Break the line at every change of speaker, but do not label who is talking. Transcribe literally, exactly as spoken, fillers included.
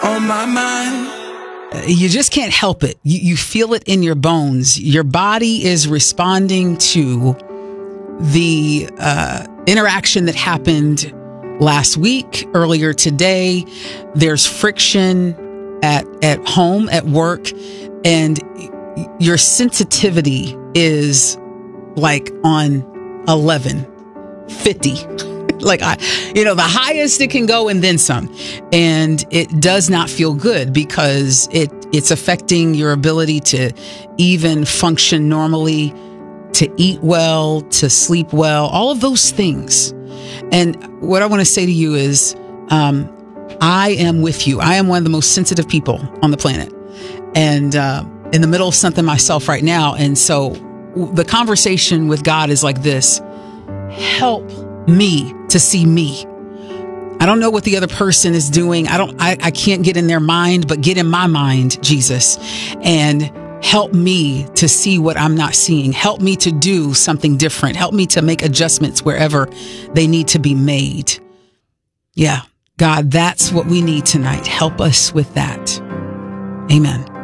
on my mind.
You just can't help it. You, you feel it in your bones. Your body is responding to the uh, interaction that happened last week, earlier today. There's friction at, at home, at work, and your sensitivity is like on eleven fifty. Like, I, you know, the highest it can go and then some. And it does not feel good because it it's affecting your ability to even function normally, to eat well, to sleep well, all of those things. And what I want to say to you is, um, I am with you. I am one of the most sensitive people on the planet, and uh, in the middle of something myself right now. And so the conversation with God is like this: help me to see me. I don't know what the other person is doing. I don't, I, I can't get in their mind, but get in my mind, Jesus, and help me to see what I'm not seeing. Help me to do something different. Help me to make adjustments wherever they need to be made. Yeah, God, that's what we need tonight. Help us with that. Amen.